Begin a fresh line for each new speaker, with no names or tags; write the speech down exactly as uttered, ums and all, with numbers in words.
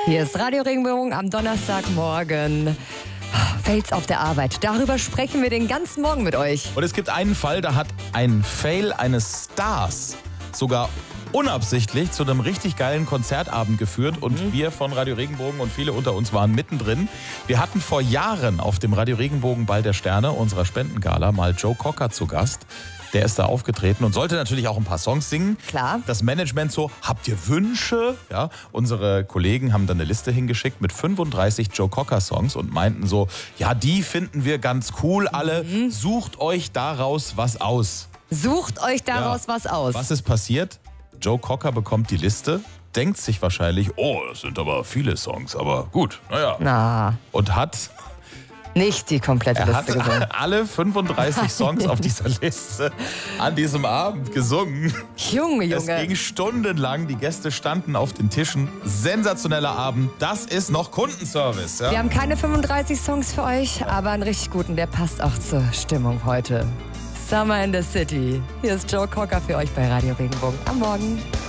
Hier ist Radio Regenbogen am Donnerstagmorgen. Fails auf der Arbeit. Darüber sprechen wir den ganzen Morgen mit euch.
Und es gibt einen Fall, da hat ein Fail eines Stars sogar unabsichtlich zu einem richtig geilen Konzertabend geführt und mhm. wir von Radio Regenbogen und viele unter uns waren mittendrin. Wir hatten vor Jahren auf dem Radio Regenbogen Ball der Sterne, unserer Spendengala, mal Joe Cocker zu Gast. Der ist da aufgetreten und sollte natürlich auch ein paar Songs singen.
Klar.
Das Management so, habt ihr Wünsche? Ja, unsere Kollegen haben dann eine Liste hingeschickt mit fünfunddreißig Joe Cocker Songs und meinten so, ja, die finden wir ganz cool alle. Mhm. Sucht euch daraus was aus.
Sucht euch daraus ja. was aus.
Was ist passiert? Joe Cocker bekommt die Liste, denkt sich wahrscheinlich, oh, das sind aber viele Songs, aber gut, naja.
Na.
Und hat...
Nicht die komplette
er
Liste gesungen.
Er hat alle fünfunddreißig Songs auf dieser Liste an diesem Abend gesungen.
Junge, Junge.
Es ging stundenlang, die Gäste standen auf den Tischen. Sensationeller Abend, das ist noch Kundenservice. Ja?
Wir haben keine fünfunddreißig Songs für euch, aber einen richtig guten, der passt auch zur Stimmung heute. Summer in the City. Hier ist Joe Cocker für euch bei Radio Regenbogen am Morgen.